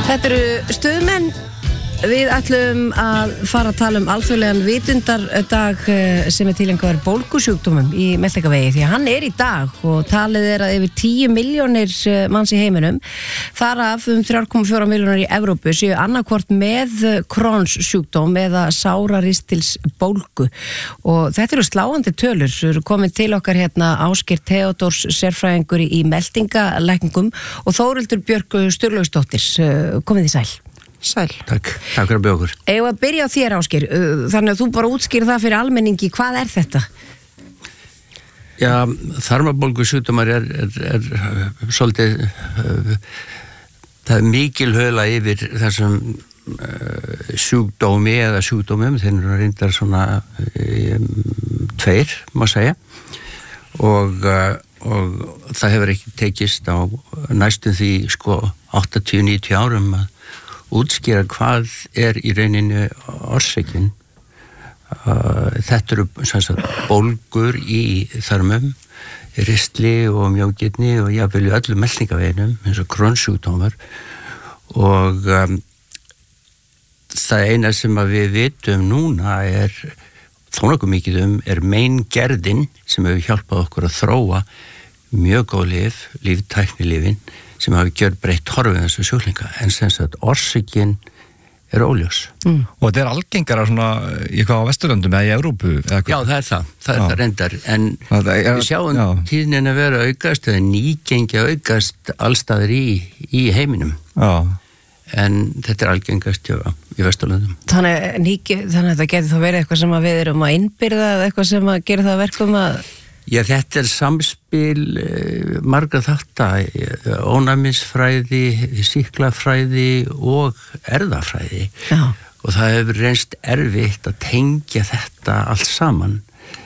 Þetta eru stuðmenn. Við ætlum að fara að tala alþjóðlegan vitundardag sem tileinkaður bólgusjúkdómum í meltingarvegi því að hann í dag og talið að yfir 10 milljónir manns í heiminum, þar af 3,4 milljónir í Evrópu séu annarkvort með Crohns sjúkdóm eða sáraristils bólgu og þetta eru sláandi tölur. Eru komin til okkar hérna Ásgeir Theodórs sérfræðingur í meltingalækningum og Þórhildur Björk Sturlaugsdóttir. Komið þið sæl. Sæl. Takk fyrir að bjóða okkur. Eigum að byrja á þér, Ásgeir, þannig að þú bara útskýrir það fyrir almenningi, hvað er þetta? Já, þarmabólgusjúkdómar er svolítið, það er mikil höla yfir þessum sjúkdómi eða sjúkdómum, þeir eru reyndar svona tveir, má segja, og það hefur ekki tekist á næstum því 80-90 árum að útskýra hvað er í rauninni orsökin. Þetta eru bólgur í þarmum, ristli og mjógirni og jafnvel í öllum meltingaveginum eins og Crohns-sjúkdómar og það eina sem að við vitum núna er þó nokkuð mikið er meingerðin sem hefur hjálpað okkur að þróa mjög góð lyf, líftæknilyfin sem hafi gjörbreytt horfið þessu sjúklinga en sem sagt orsökin er óljós. Og þetta er algengara svona í hvað á Vesturlöndum eða í Evrópu? Já, það er það reyndar en við sjáum tíðnin að vera aukast eða nýgengi að aukast allstaðar í heiminum. Já. En þetta er algengast í Vesturlöndum. Þannig að þetta getur þá verið eitthvað sem við erum að innbyrða eða eitthvað sem að gera það verkum að Já, þetta er samspil margra þátta, ónæmisfræði, sýklafræði og erfðafræði. Já. Og það hefur reynst erfitt að tengja þetta allt saman.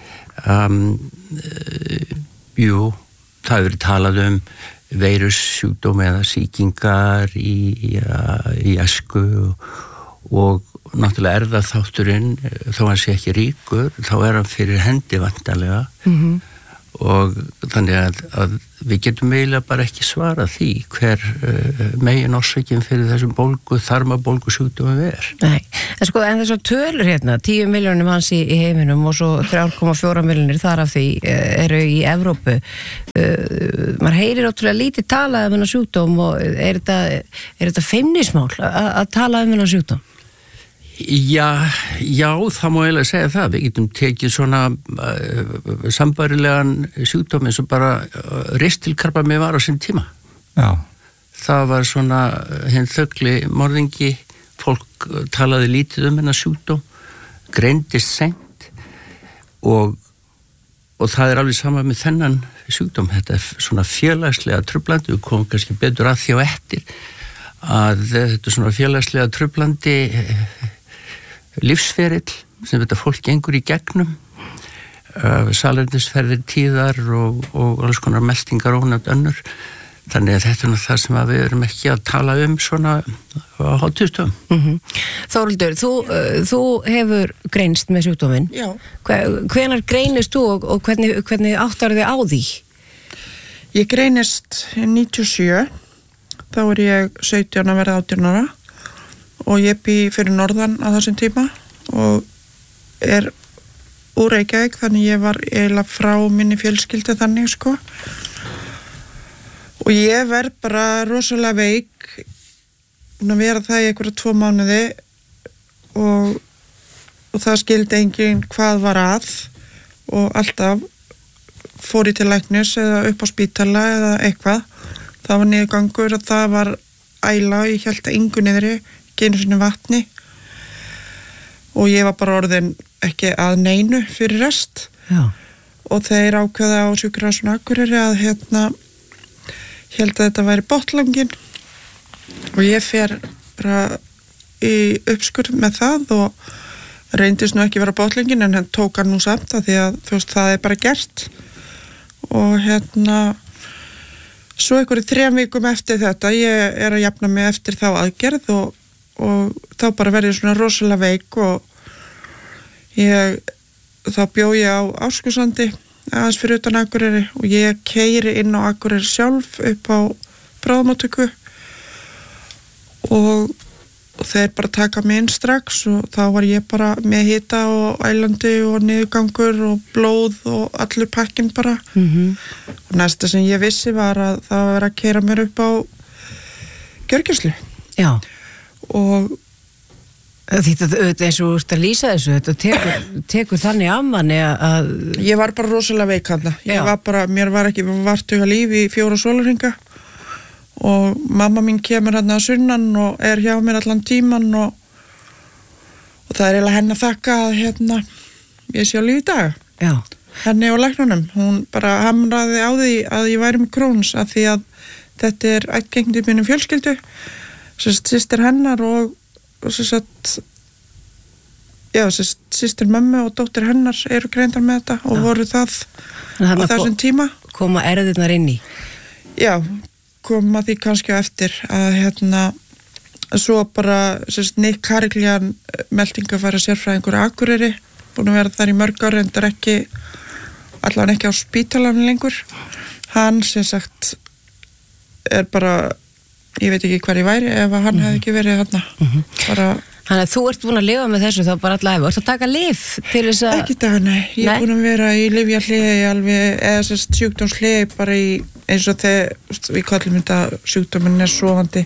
Það hefur talað veirussjúkdóma eða sýkingar í æsku og náttúrulega erfðaþátturinn, þó hann sé ekki ríkur, þá er hann fyrir hendi vantarlega og þannig að við getum eiginlega bara ekki svarað því hver megin orsökin fyrir þessum þarmabólgusjúkdómum er. Nei, en þessar tölur hérna, 10 milljónir manns í heiminum og svo 3,4 milljónir þar af því eru í Evrópu. Maður heyrir ótrúlega lítið talað um þennan sjúkdóm og er þetta feimnismál að tala um þennan sjúkdóm? Já, það má eiginlega segja það. Við getum tekið svona sambærilegan sjúkdóm eins og bara ristilkrabbamein var á sinn tíma. Já. Það var svona hinn þögli morðingi, fólk talaði lítið um hennar sjúkdóm, greindist seint og það er alveg sama með þennan sjúkdóm. Þetta er svona félagslega truflandi, við komum kannski betur að því á eftir að þetta er svona félagslega truflandi lífsferill sem þetta fólk gengur í gegnum salernisferðir tíðar og alls konar meltingar ónefnd önnur þannig að þetta er það sem við erum ekki að tala um svona á hátíðstöðum. Þórhildur, þú hefur greinst með sjúkdóminn. Já. Hvenær greinist þú og hvernig áttar þið á því? Ég greinist 97, þá er ég 17 að verða 18 ára og ég bý fyrir norðan á þessum tíma og er úr Reykjavík þannig ég var eiginlega frá minni fjölskyldu þannig og ég verð bara rosalega veik að vera það í einhverja 2 mánuði og það skildi enginn hvað var að og alltaf fór ég til læknis eða upp á spítala eða eitthvað það var niðurgangur og það var æla og ég hélt að engu niðri ekki einu sinni vatni og ég var bara orðin ekki að neinu fyrir rest. Já. Og þeir ákveða á sjúkrahúsinu Akureyri að held að þetta væri botnlanginn og ég fer bara í uppskurð með það og reyndist nú ekki vera botnlanginn en hann tók hann nú samt að því að það er bara gert og svo einhverju 3 vikum eftir þetta ég er að jafna mig eftir þá aðgerð og þá bara verði ég svona rosalega veik og þá bjó ég á Áskursandi aðeins fyrir utan Akureyri og ég keyri inn á Akureyri sjálf upp á bráðamóttöku og þeir bara taka mig inn strax og þá var ég bara með hita og ælandi og niðurgangur og blóð og allur pakkin bara. Og næsta sem ég vissi var að það var að keyra mér upp á gjörgæslu. Já. Og þetta eins og þú ert að lýsa þessu, þetta tekur þannig af manni að ég var bara rosalega veik þarna. Ég var bara, mér var ekki vartuga líf í 4 sólarhringa. Og mamma mín kemur hérna að sunnan og hjá mér allan tíman og það eiginlega henni að þakka að ég sé á lífi í dag. Já. Henni og læknunum. Hún bara hamraði á því að ég væri með Crohn's af því að þetta ættgengt í mínum fjölskyldu. Systir hennar og systir mömmu og dóttir hennar eru greindar með þetta og voru það á þessum tíma. Koma erðirnar inn í? Já, koma því kannski á eftir að svo bara Nick Carriglian meldingafæra sérfræðingur á Akureyri, búin að vera þar í mörg ár, reyndar allavega ekki á spítalanum lengur. Hann sem sagt bara, ég veit ekki hver ég væri ef hann hefði ekki verið bara. Þannig að þú ert búin að lifa með þessu þá bara allavega, þú ert að taka lyf til þess að... Ekki það, nei. Ég er búin að vera í lyfjahléi alveg, eða sjúkdómshléi bara eins og þegar, við kallum þetta sjúkdóminn sofandi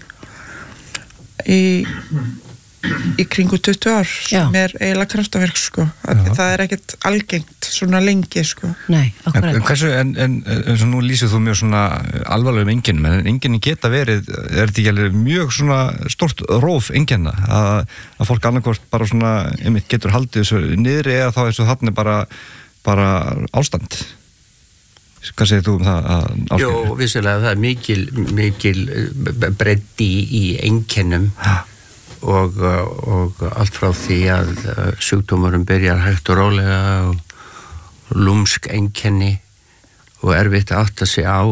í kringu 20 ár sem eiginlega kraftaverk, sko. Það ekkert algengt svona lengi, sko. Nei, akkurat. En hversu, en nú lýsir þú mjög svona alvarlegum einkennum, en einkenni geta verið, þetta ekki alveg mjög svona stort róf einkenna, að fólk annarkvort bara svona, getur haldið þessu niðri eða þá þessu þarna bara ástand. Hvað segir þú það? Jó, vissilega, það mikil breidd í einkennum. Og allt frá því að sjúkdómurum byrjar hægt og rólega og lúmsk einkenni og erfitt að átta sig á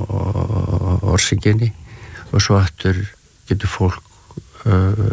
orsökinni og svo aftur getur fólk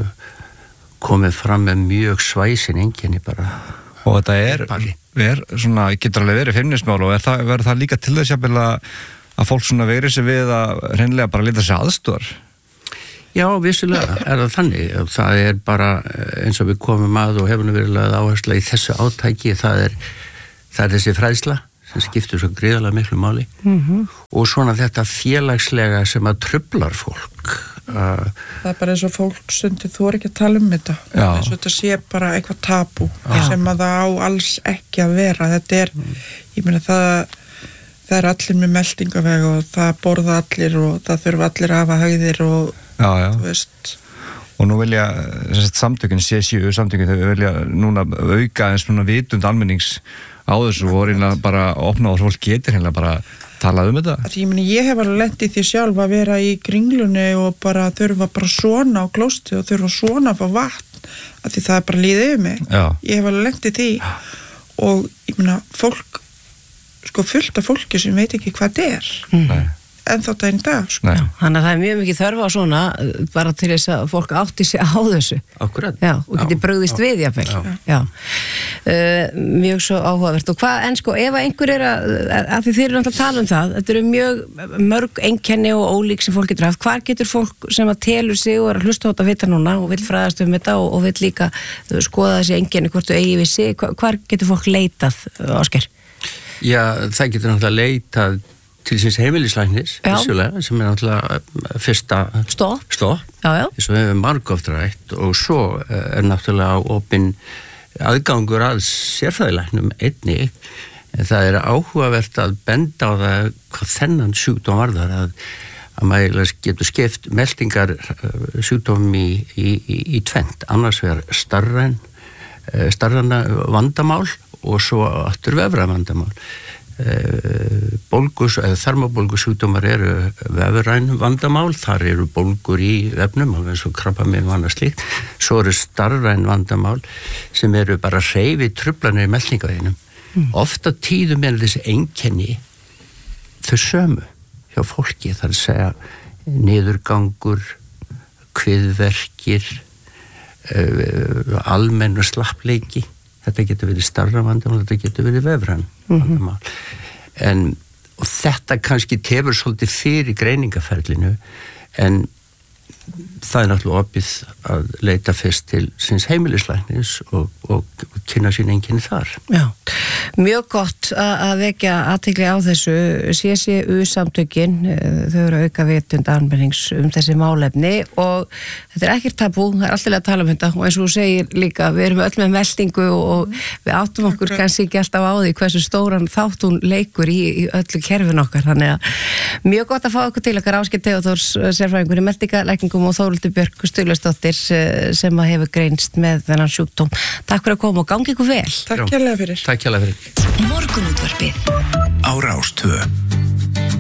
komið fram með mjög svæsin einkenni bara. Og þetta svona, getur alveg verið feimnismál og verður það líka til þess að fólk svona veigri sig við að hreinlega bara leita sér aðstoðar? Já, vissilega það þannig. Það bara eins og við komum að og hefum verið áhersla í þessu átæki, það er þessi fræðsla sem skiptir svo gríðarlega miklu máli. Og svona þetta félagslega sem að truflar fólk. Það bara eins og fólk stundir þú ekki að tala þetta. Eins og þetta sé bara eitthvað tabú sem að það á alls ekki að vera. Þetta ég meina það allir með meldingaveg og það borða allir og það þurfa allir að hafa hægðir og þú veist. Og nú vilja samtökin, CSU samtökin, þau vilja núna auka eins svona vitund almennings á þessu og reyna bara að opna og fólk getur hérna bara talað þetta. Ég hef alveg lent í því sjálf að vera í Kringlunni og bara þurfa bara svona á klósti og þurfa svona að fá vatn af því það bara líðið yfir mig. Ég hef alveg lent í því og ég meina fólk, sko fullt af fólki sem veit ekki hvað þetta er. En þá daginn dag, sko. Þannig að það mjög mikið þörf á svona bara til þess að fólk átti sig á þessu. Akkurat. Já, og geti brugðist við jafnvel. Já. Mjög svo áhugavert. Og hvað, en sko, ef einhver að því þeir eru náttúrulega að tala það, þetta eru mjög mörg einkenni og ólík sem fólk getur haft. Hvar getur fólk sem að telur sig og er að hlusta á þetta vita núna og vill fræðast þetta og vill líka skoða þessi einkenni hvort þú eigi við sig, hvar getur fólk leitað, Ásgeir? Já, það getur náttúrulega leitað til síns heimilislæknis, vissulega, sem náttúrulega fyrsta stopp, eins og hefur margoft rætt og svo náttúrulega opinn aðgangur að sérfræðilæknum einnig. Það áhugavert að benda á það hvað þennan sjúkdóm varðar að maður getur skipt meldingar sjúkdóm í tvennt, annars vegar starrana vandamál og svo aftur vefra vandamál. Bólgus eða þarmabólgusjúkdómar eru vefræn vandamál, þar eru bólgur í vefnum alveg eins og krabbamein og annað slíkt. Svo eru starræn vandamál sem eru bara hreyfi truflanir í meltingaveginum. Ofta tíðum er þessi einkenni þau sömu hjá fólki, það að segja niðurgangur, kviðverkir, almennu slappleiki. Þetta getur verið starra vandamál, þetta getur verið vefræn vandamál. Og þetta kannski tefur svolítið fyrir greiningaferlinu, en það náttúrulega opið að leita fyrst til síns heimilislæknis og kynna sín einkenni þar. Já, mjög gott að vekja athygli á þessu. CCU-samtökin, þau eru auka vitund almennings þessi málefni og þetta ekkert tabú, það alltaf að tala þetta og eins og þú segir líka, við erum öll með meldingu og við áttum okkur kannski ekki alltaf á því hversu stóran þátt hún leikur í öllu kerfin okkar, þannig að mjög gott að fá okkur til okkar Ásgeir Theodórs, sérfræðingur í meldingalækningum og Þórhildur Björk Sturlusdóttir sem að hefur greinst með þennan sjúkdóm. Takk fyrir að koma og gangi ykkur vel. Takk kærlega fyrir. Takk kærlega fyrir. Morgunútvarpið á Rás 2.